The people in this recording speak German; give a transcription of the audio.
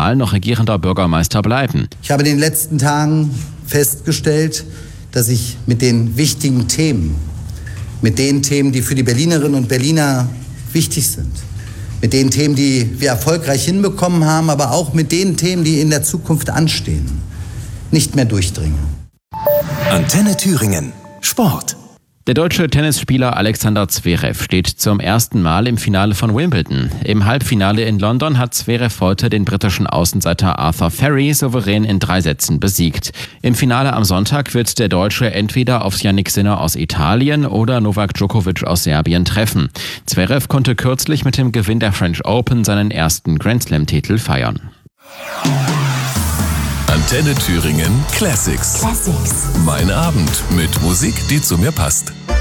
Wahlen noch regierender Bürgermeister bleiben. Ich habe in den letzten Tagen festgestellt, dass ich mit den wichtigen Themen, mit den Themen, die für die Berlinerinnen und Berliner wichtig sind, mit den Themen, die wir erfolgreich hinbekommen haben, aber auch mit den Themen, die in der Zukunft anstehen, nicht mehr durchdringe. Antenne Thüringen. Sport. Der deutsche Tennisspieler Alexander Zverev steht zum ersten Mal im Finale von Wimbledon. Im Halbfinale in London hat Zverev heute den britischen Außenseiter Arthur Ferry souverän in 3 Sätzen besiegt. Im Finale am Sonntag wird der Deutsche entweder auf Jannik Sinner aus Italien oder Novak Djokovic aus Serbien treffen. Zverev konnte kürzlich mit dem Gewinn der French Open seinen ersten Grand-Slam-Titel feiern. Antenne Thüringen Classics. Mein Abend mit Musik, die zu mir passt.